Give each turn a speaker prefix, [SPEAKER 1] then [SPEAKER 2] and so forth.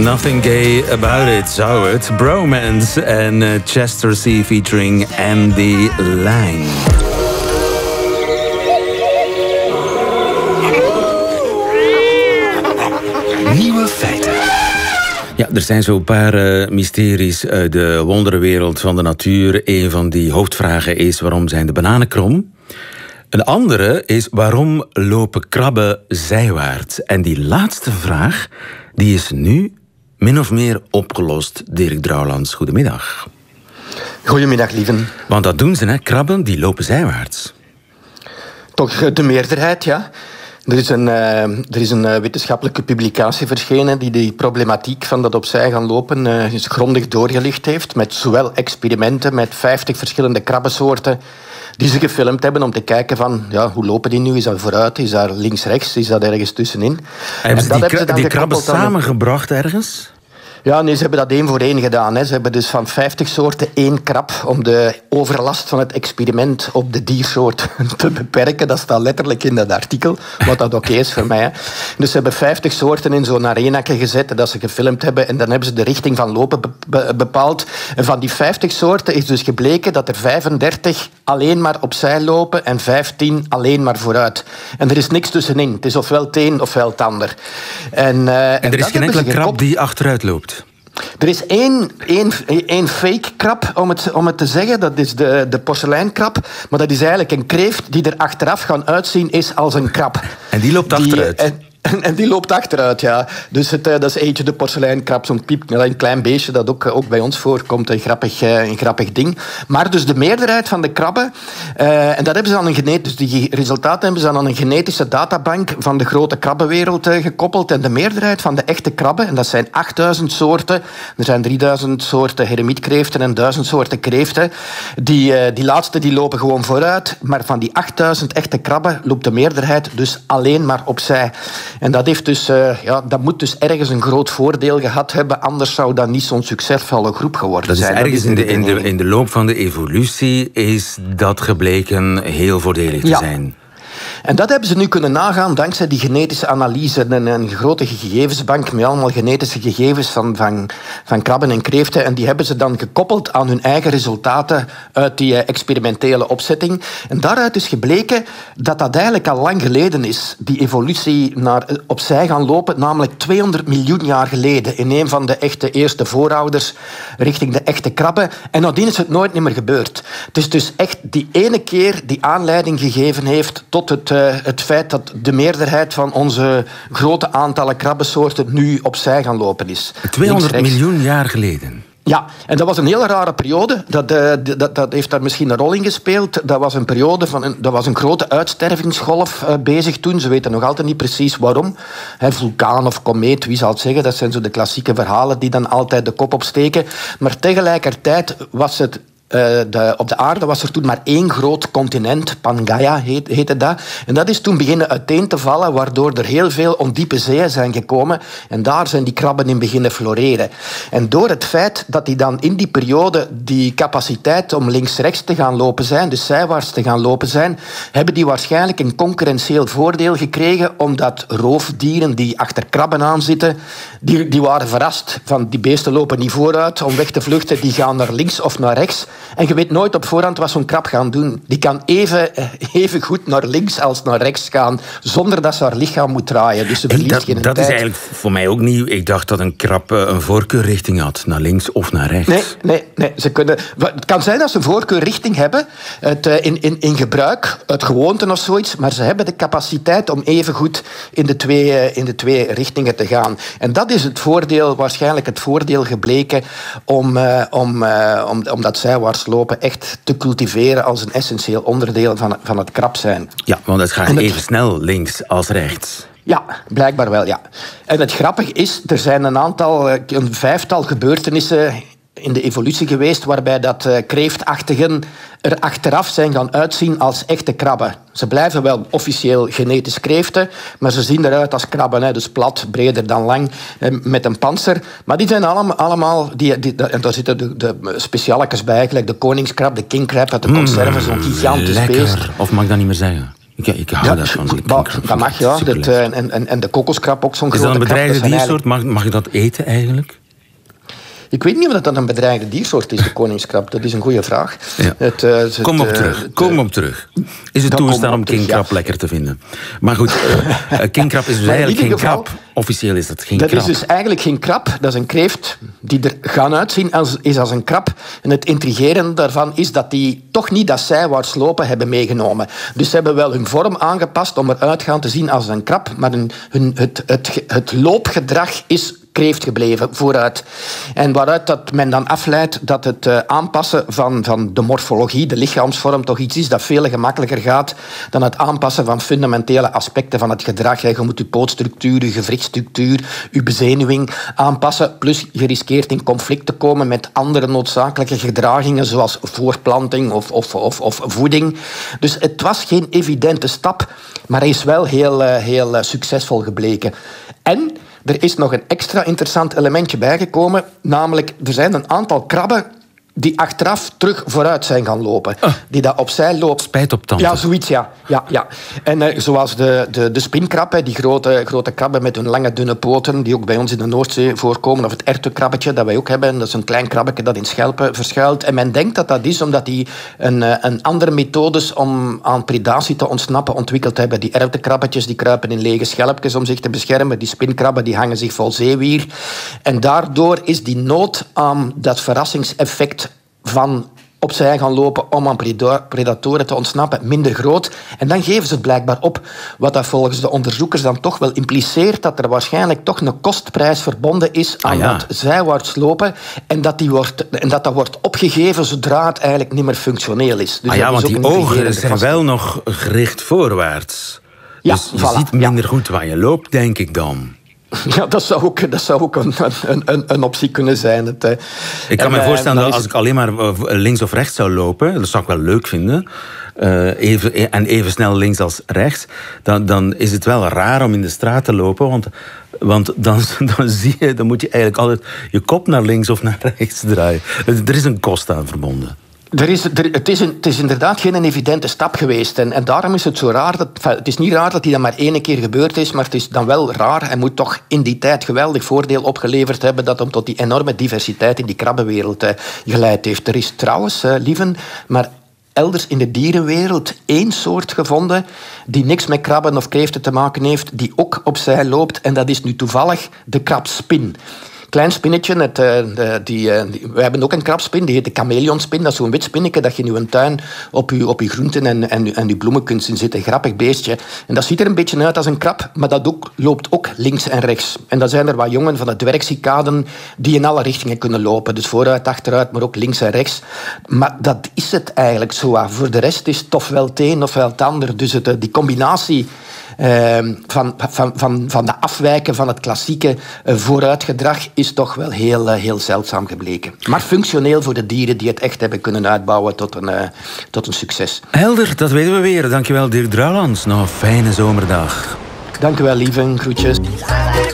[SPEAKER 1] Nothing gay about it, zou het. Bromance en Chester C. featuring Andy Lang. Nieuwe feiten. Ja, er zijn zo'n paar mysteries uit de wonderenwereld van de natuur. Een van die hoofdvragen is: waarom zijn de bananen krom? Een andere is: waarom lopen krabben zijwaarts? En die laatste vraag, die is nu min of meer opgelost. Dirk Drouwlands, goedemiddag.
[SPEAKER 2] Goedemiddag, lieven.
[SPEAKER 1] Want dat doen ze, hè? Krabben die lopen zijwaarts.
[SPEAKER 2] Toch de meerderheid, ja. Er is een wetenschappelijke publicatie verschenen die de problematiek van dat opzij gaan lopen eens grondig doorgelicht heeft. Met zowel experimenten met 50 verschillende krabbensoorten die ze gefilmd hebben om te kijken van, ja, hoe lopen die nu? Is dat vooruit? Is dat links-rechts? Is dat ergens tussenin?
[SPEAKER 1] Hebben ze die krabben samengebracht ergens?
[SPEAKER 2] Ja, nee, ze hebben dat 1 voor 1 gedaan. Hè. Ze hebben dus van 50 soorten 1 krab om de overlast van het experiment op de diersoort te beperken. Dat staat letterlijk in dat artikel, wat dat oké is voor mij. Hè. Dus ze hebben 50 soorten in zo'n arenaatje gezet dat ze gefilmd hebben en dan hebben ze de richting van lopen bepaald. En van die 50 soorten is dus gebleken dat er 35 alleen maar opzij lopen en 15 alleen maar vooruit. En er is niks tussenin. Het is ofwel het een ofwel het ander. En
[SPEAKER 1] er is geen enkele krab die achteruit loopt?
[SPEAKER 2] Er is één fake krab, om het te zeggen. Dat is de porseleinkrab. Maar dat is eigenlijk een kreeft die er achteraf gaan uitzien is als een krab.
[SPEAKER 1] En die loopt achteruit?
[SPEAKER 2] En die loopt achteruit, ja. Dus dat is eentje de porseleinkrab, zo'n piep, een klein beestje dat ook bij ons voorkomt. Een grappig ding. Maar dus de meerderheid van de krabben, en dat hebben ze aan dus die resultaten hebben ze aan een genetische databank van de grote krabbenwereld gekoppeld. En de meerderheid van de echte krabben, en dat zijn 8000 soorten, er zijn 3000 soorten heremietkreeften en 1000 soorten kreeften, die laatste die lopen gewoon vooruit. Maar van die 8000 echte krabben loopt de meerderheid dus alleen maar opzij. En dat heeft dus, dat moet dus ergens een groot voordeel gehad hebben, anders zou dat niet zo'n succesvolle groep geworden zijn.
[SPEAKER 1] Dat is ergens in de loop van de evolutie is dat gebleken heel voordelig te zijn.
[SPEAKER 2] En dat hebben ze nu kunnen nagaan dankzij die genetische analyse. Een grote gegevensbank met allemaal genetische gegevens van krabben en kreeften. En die hebben ze dan gekoppeld aan hun eigen resultaten uit die experimentele opzetting. En daaruit is gebleken dat dat eigenlijk al lang geleden is. Die evolutie naar opzij gaan lopen, namelijk 200 miljoen jaar geleden. In een van de echte eerste voorouders richting de echte krabben. En nadien is het nooit meer gebeurd. Het is dus echt die ene keer die aanleiding gegeven heeft tot het feit dat de meerderheid van onze grote aantallen krabbensoorten nu opzij gaan lopen is.
[SPEAKER 1] 200 miljoen jaar geleden?
[SPEAKER 2] Ja, en dat was een hele rare periode. Dat heeft daar misschien een rol in gespeeld. Dat was een periode dat was een grote uitstervingsgolf bezig toen. Ze weten nog altijd niet precies waarom. Vulkaan of komeet, wie zal het zeggen? Dat zijn zo de klassieke verhalen die dan altijd de kop opsteken. Maar tegelijkertijd was het op de aarde was er toen maar 1 groot continent, Pangaea heette dat. En dat is toen beginnen uiteen te vallen, waardoor er heel veel ondiepe zeeën zijn gekomen. En daar zijn die krabben in beginnen floreren. En door het feit dat die dan in die periode die capaciteit om links-rechts te gaan lopen zijn, dus zijwaarts te gaan lopen zijn, hebben die waarschijnlijk een concurrentieel voordeel gekregen, omdat roofdieren die achter krabben aanzitten, die waren verrast van die beesten lopen niet vooruit om weg te vluchten, die gaan naar links of naar rechts. En je weet nooit op voorhand wat zo'n krab gaat doen. Die kan even goed naar links als naar rechts gaan, zonder dat ze haar lichaam moet draaien. Dus ze verliest geen tijd.
[SPEAKER 1] Dat is eigenlijk voor mij ook nieuw. Ik dacht dat een krab een voorkeurrichting had, naar links of naar rechts.
[SPEAKER 2] Nee. Het kan zijn dat ze een voorkeurrichting hebben, in gebruik, uit gewoonte of zoiets, maar ze hebben de capaciteit om even goed in de twee richtingen te gaan. En dat is waarschijnlijk het voordeel gebleken om dat zijwaarts lopen echt te cultiveren als een essentieel onderdeel van het krab zijn.
[SPEAKER 1] Ja, want het gaat even snel links als rechts.
[SPEAKER 2] Ja, blijkbaar wel, ja. En het grappige is, er zijn een 5-tal gebeurtenissen in de evolutie geweest waarbij dat kreeftachtigen er achteraf zijn gaan uitzien als echte krabben. Ze blijven wel officieel genetisch kreeften, maar ze zien eruit als krabben. Hè, dus plat, breder dan lang, met een pantser. Maar die zijn allemaal en daar zitten de specialetjes bij, gelijk de koningskrab, de kingkrab uit de conserve, zo'n gigantisch beest.
[SPEAKER 1] Of mag ik dat niet meer zeggen? Ik hou daarvan.
[SPEAKER 2] Dat mag, ja. En de kokoskrab ook zo'n grote krab.
[SPEAKER 1] Is dat een bedreigde diersoort? Mag je dat eten eigenlijk?
[SPEAKER 2] Ik weet niet of dat een bedreigde diersoort is, de koningskrab. Dat is een goede vraag.
[SPEAKER 1] Ja. Kom op terug. Is het toestaan om kingkrab lekker te vinden? Maar goed, kingkrab is dus eigenlijk geen krab. Officieel is dat geen krab.
[SPEAKER 2] Dat is dus eigenlijk geen krab. Dat is een kreeft die er gaan uitzien als een krab. En het intrigerende daarvan is dat die toch niet dat zijwaarts lopen hebben meegenomen. Dus ze hebben wel hun vorm aangepast om eruit gaan te zien als een krab. Maar het loopgedrag is kreeft gebleven, vooruit. En waaruit dat men dan afleidt dat het aanpassen van de morfologie, de lichaamsvorm, toch iets is dat veel gemakkelijker gaat dan het aanpassen van fundamentele aspecten van het gedrag. Je moet je pootstructuur, je gewrichtsstructuur, je bezenuwing aanpassen. Plus je riskeert in conflict te komen met andere noodzakelijke gedragingen, zoals voortplanting of voeding. Dus het was geen evidente stap, maar hij is wel heel succesvol gebleken. En er is nog een extra interessant elementje bijgekomen, namelijk er zijn een aantal krabben die achteraf terug vooruit zijn gaan lopen. Die dat opzij loopt.
[SPEAKER 1] Spijt op tanden.
[SPEAKER 2] Ja, zoiets, ja. En zoals de spinkrab, die grote krabben met hun lange, dunne poten, die ook bij ons in de Noordzee voorkomen, of het erwtenkrabbetje dat wij ook hebben, dat is een klein krabbetje dat in schelpen verschuilt. En men denkt dat dat is omdat die een andere methodes om aan predatie te ontsnappen ontwikkeld hebben. Die erwtenkrabbetjes die kruipen in lege schelpjes om zich te beschermen. Die spinkrabben die hangen zich vol zeewier. En daardoor is die nood aan dat verrassingseffect van opzij gaan lopen om aan predatoren te ontsnappen minder groot. En dan geven ze het blijkbaar op. Wat dat volgens de onderzoekers dan toch wel impliceert dat er waarschijnlijk toch een kostprijs verbonden is aan dat zijwaarts lopen en dat wordt opgegeven zodra het eigenlijk niet meer functioneel is. Dus
[SPEAKER 1] want die ogen zijn wel nog gericht voorwaarts.
[SPEAKER 2] Ja,
[SPEAKER 1] dus je ziet minder goed waar je loopt, denk ik dan.
[SPEAKER 2] Ja, dat zou ook een optie kunnen zijn.
[SPEAKER 1] Ik kan me voorstellen dat als ik alleen maar links of rechts zou lopen, dat zou ik wel leuk vinden, even snel links als rechts, dan is het wel raar om in de straat te lopen, want dan moet je eigenlijk altijd je kop naar links of naar rechts draaien. Er is een kost aan verbonden.
[SPEAKER 2] Het is inderdaad geen evidente stap geweest. En daarom is het zo raar. Het is niet raar dat die dan maar 1 keer gebeurd is, maar het is dan wel raar. Hij moet toch in die tijd geweldig voordeel opgeleverd hebben dat hem tot die enorme diversiteit in die krabbenwereld geleid heeft. Er is trouwens, lieven, maar elders in de dierenwereld 1 soort gevonden die niks met krabben of kreeften te maken heeft, die ook opzij loopt. En dat is nu toevallig de krabspin. Klein spinnetje, we hebben ook een krabspin, die heet de chameleonspin. Dat is zo'n wit spinnetje dat je in je tuin op je groenten en je bloemen kunt zien zitten. Grappig beestje. En dat ziet er een beetje uit als een krab, maar dat loopt ook links en rechts. En dan zijn er wat jongen van de dwergcicaden die in alle richtingen kunnen lopen. Dus vooruit, achteruit, maar ook links en rechts. Maar dat is het eigenlijk zo. Voor de rest is het ofwel het een ofwel het ander. Dus die combinatie van de afwijken van het klassieke vooruitgedrag is toch wel heel zeldzaam gebleken. Maar functioneel voor de dieren die het echt hebben kunnen uitbouwen tot een succes.
[SPEAKER 1] Helder, dat weten we weer. Dankjewel, Dirk Drouwlands. Nog een fijne zomerdag.
[SPEAKER 2] Dank u wel, lieve. Groetjes.